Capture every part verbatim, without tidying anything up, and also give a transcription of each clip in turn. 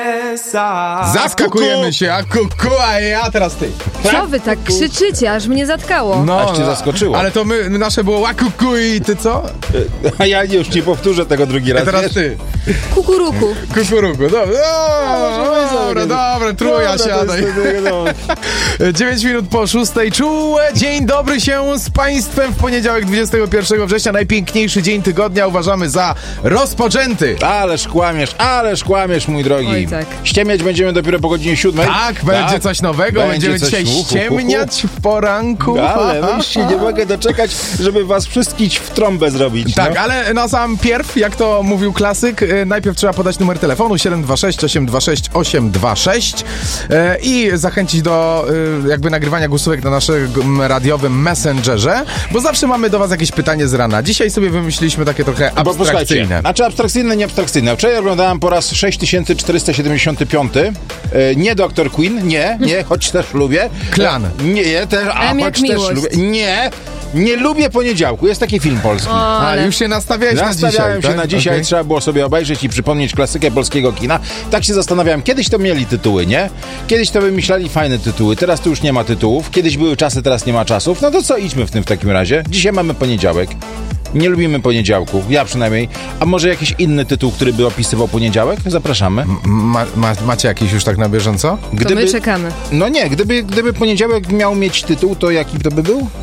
Zaskakujemy się, a kuku, a ja teraz ty. Co wy tak krzyczycie, aż mnie zatkało. No, Aż cię zaskoczyło. Ale to my, nasze było łakuku i ty co? A ja już nie powtórzę tego drugi raz. A teraz wiesz? ty. Kukuruku. Kukuruku, dobra, dobra, dobra, truja siadaj. dziewięć minut po szóstej, czułe dzień dobry się z państwem w poniedziałek dwudziestego pierwszego września, najpiękniejszy dzień tygodnia uważamy za rozpoczęty. Ależ kłamiesz, ależ kłamiesz, mój drogi. Oj, tak. Ściemniać będziemy dopiero po godzinie siódmej. Tak, będzie Tak. coś nowego, Będzie będziemy coś- dzisiaj hu, hu, hu, hu. ściemniać w poranku. Ale już się nie mogę doczekać, żeby was wszystkich w trąbę zrobić. Tak, no. ale na sam pierw, jak to mówił klasyk, y, najpierw trzeba podać numer telefonu siedem dwa sześć osiem dwa sześć osiem dwa sześć y, i zachęcić do y, jakby nagrywania głosówek na naszym radiowym Messengerze, bo zawsze mamy do was jakieś pytanie z rana. Dzisiaj sobie wymyśliliśmy takie trochę Bo posłuchajcie, abstrakcyjne. znaczy abstrakcyjne, nie abstrakcyjne. Wczoraj oglądałem po raz sześć tysięcy czterysta siedemdziesiąty piąty. E, nie doktor Queen, nie, nie, choć też lubię. Klan. E, nie, też, a M jak choć też miłość. lubię. Nie, nie lubię poniedziałku. Jest taki film polski. O, A, ale... już się nastawiałeś na dzisiaj, Nastawiałem się tak? na dzisiaj, Okej. trzeba było sobie obejrzeć i przypomnieć klasykę polskiego kina. Tak się zastanawiałem, kiedyś to mieli tytuły, nie? Kiedyś to wymyślali fajne tytuły, teraz to już nie ma tytułów. Kiedyś były czasy, teraz nie ma czasów. No to co, idźmy w tym w takim razie. Dzisiaj mamy poniedziałek. Nie lubimy poniedziałku, ja przynajmniej. A może jakiś inny tytuł, który by opisywał poniedziałek? Zapraszamy. Ma, ma, macie jakiś już tak na bieżąco? To my czekamy. No nie, gdyby, gdyby poniedziałek miał mieć tytuł, to jaki to by był?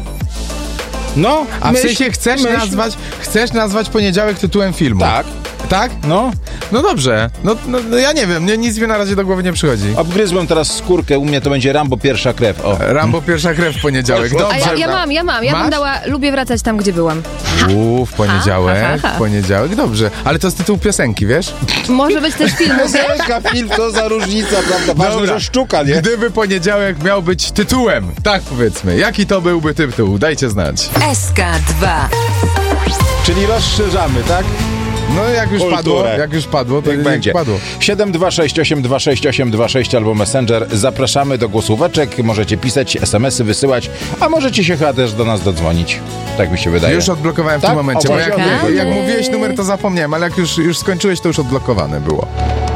No, A w myśl- sensie chcesz myśl- nazwać, chcesz nazwać poniedziałek tytułem filmu? Tak, Tak? no. No dobrze. No, no, no ja nie wiem, nie, nic mi na razie do głowy nie przychodzi. Obgryzłem teraz skórkę, u mnie to będzie Rambo pierwsza krew. O. Rambo pierwsza krew w poniedziałek. Poszło. Dobrze. A ja, ja mam, ja mam. Ja Masz? bym dała, lubię wracać tam, gdzie byłam. Uuu, w poniedziałek, Ha, ha, ha, ha. w poniedziałek, dobrze. Ale to jest tytuł piosenki, wiesz? Może być też film. Muzyka, film, to za różnica, prawda? Ważne, Dobra. że sztuka, nie? Gdyby poniedziałek miał być tytułem, tak powiedzmy, jaki to byłby tytuł? Dajcie znać. S K dwa. Czyli rozszerzamy, tak? No jak już Kulturę. padło, jak już padło, to Jak jak będzie. padło. siedem dwa sześć osiem dwa sześć osiem dwa sześć albo Messenger. Zapraszamy do głosóweczek. Możecie pisać, es em esy wysyłać, a możecie się chyba też do nas dodzwonić. Tak mi się wydaje. Już odblokowałem w Tak? tym momencie, O, bo jak, właśnie jak, jak odblokowałem. mówiłeś numer, to zapomniałem, ale jak już, już skończyłeś, to już odblokowane było.